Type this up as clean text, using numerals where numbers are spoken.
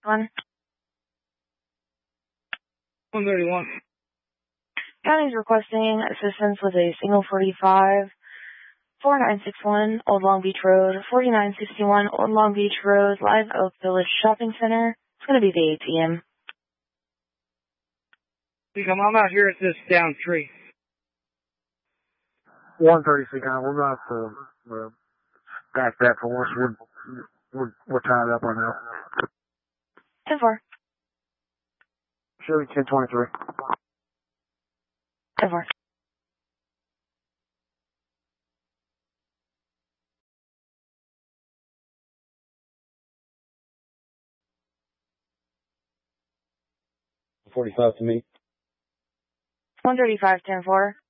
161. 131. County's requesting assistance with a single 45, 4961 Old Long Beach Road, 4961 Old Long Beach Road, Live Oak Village Shopping Center. It's going to be the ATM. I'm out here at this down tree. 136, we're going to have to back that for us. We're tied up right now. 10-4. Chevy 1023. 10-4. .45 to me. 135, 10-4.